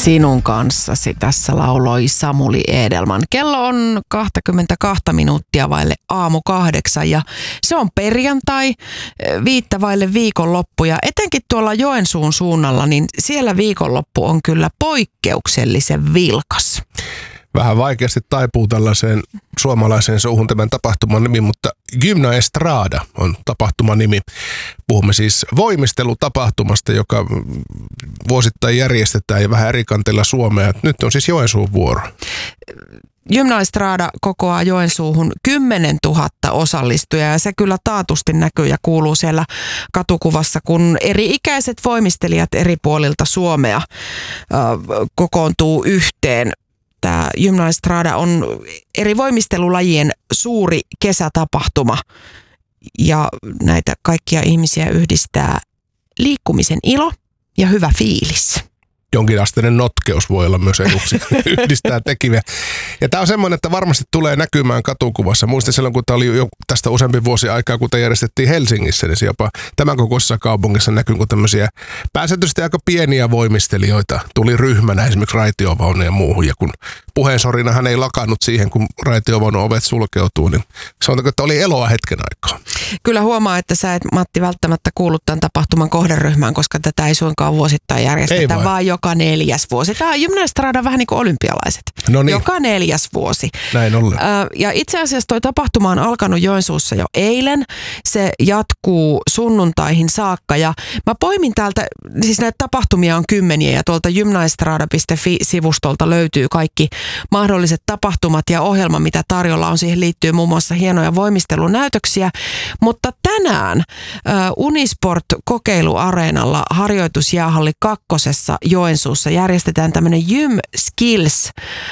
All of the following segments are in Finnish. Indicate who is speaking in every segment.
Speaker 1: sinun kanssasi, tässä lauloi Samuli Edelman. Kello on 22 minuuttia vaille 7:08 ja se on perjantai, 5 vaille viikonloppu ja etenkin tuolla Joensuun suunnalla, niin siellä viikonloppu on kyllä poikkeuksellisen vilkas.
Speaker 2: Vähän vaikeasti taipuu tällaiseen suomalaiseen suuhun tämän tapahtuman nimi, mutta Gymnaestrada on tapahtuman nimi. Puhumme siis voimistelutapahtumasta, joka vuosittain järjestetään ja vähän eri kanteilla Suomea. Nyt on siis Joensuun vuoro.
Speaker 1: Gymnaestrada kokoaa Joensuuhun 10 000 osallistujaa ja se kyllä taatusti näkyy ja kuuluu siellä katukuvassa, kun eri-ikäiset voimistelijat eri puolilta Suomea kokoontuu yhteen. Tämä Gymnaestrada on eri voimistelulajien suuri kesätapahtuma ja näitä kaikkia ihmisiä yhdistää liikkumisen ilo ja hyvä fiilis.
Speaker 2: Jonkinasteinen notkeus voi olla myös eduksi yhdistää tekiviä. Ja tämä on semmoinen, että varmasti tulee näkymään katukuvassa. Muistin silloin, kun tämä oli jo tästä useampi vuosi aikaa, kun tämä järjestettiin Helsingissä, niin jopa tämän kokoisessa kaupungissa näkyy, kun tämmöisiä pääsääntöisesti aika pieniä voimistelijoita tuli ryhmänä esimerkiksi raitiovaunuun ja muuhun. Ja kun puheensorinahan ei lakannut siihen, kun raitiovaunun ovet sulkeutuu, niin sanotaanko, että oli eloa hetken aikaa.
Speaker 1: Kyllä huomaa, että sä et, Matti, välttämättä kuulu tämän tapahtuman kohderyhmään, koska tätä ei suinkaan vuosittain järjestetä, vaan joka 4. vuosi. Tämä on Gymnaestrada vähän niin kuin olympialaiset.
Speaker 2: No niin.
Speaker 1: Joka 4. vuosi.
Speaker 2: Näin ollen.
Speaker 1: Ja itse asiassa toi tapahtuma on alkanut Joensuussa jo eilen. Se jatkuu sunnuntaihin saakka. Ja mä poimin täältä, siis näitä tapahtumia on kymmeniä ja tuolta gymnaestrada.fi-sivustolta löytyy kaikki mahdolliset tapahtumat ja ohjelma, mitä tarjolla on. Siihen liittyy muun muassa hienoja voimistelunäytöksiä. Mutta tänään Unisport-kokeiluareenalla harjoitusjäähalli 2. Joensuussa järjestetään tämmöinen Gym Skills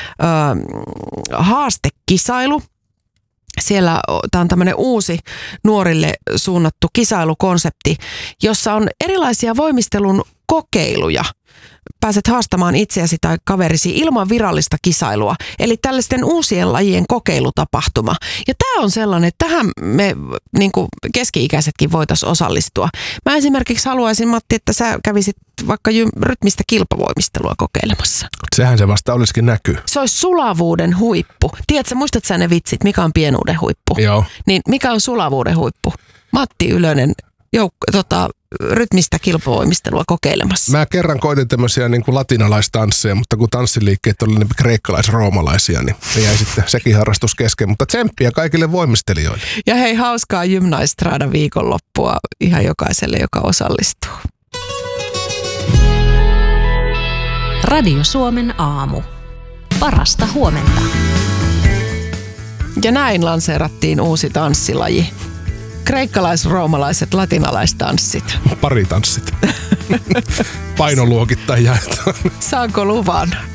Speaker 1: haastekisailu. Siellä tämä on tämmöinen uusi nuorille suunnattu kisailukonsepti, jossa on erilaisia voimistelun kokeiluja. Pääset haastamaan itseäsi tai kaverisi ilman virallista kisailua. Eli tällaisten uusien lajien kokeilutapahtuma. Ja tämä on sellainen, että tähän me niin kuin keski-ikäisetkin voitaisiin osallistua. Mä esimerkiksi haluaisin, Matti, että sä kävisit vaikka rytmistä kilpavoimistelua kokeilemassa.
Speaker 2: Sehän se vasta olisikin näkyy.
Speaker 1: Se olisi sulavuuden huippu. Tiedätkö, muistatko sä ne vitsit, mikä on pienuuden huippu?
Speaker 2: Joo.
Speaker 1: Niin mikä on sulavuuden huippu? Matti Ylönen rytmistä kilpavoimistelua kokeilemassa.
Speaker 2: Mä kerran koitin tämmöisiä niin kuin latinalaistansseja, mutta kun tanssiliikkeet oli ne kreikkalais-roomalaisia, niin jäi sitten sekin harrastus kesken. Mutta tsemppiä kaikille voimistelijoille. Ja
Speaker 1: hei, hauskaa Gymnaestrada viikonloppua ihan jokaiselle, joka osallistuu.
Speaker 3: Radio Suomen aamu. Parasta huomenta.
Speaker 1: Ja näin lanseerattiin uusi tanssilaji. Kreikkalais-roomalaiset latinalaistanssit.
Speaker 2: Paritanssit. Painoluokittain jaetaan.
Speaker 1: Saanko luvan?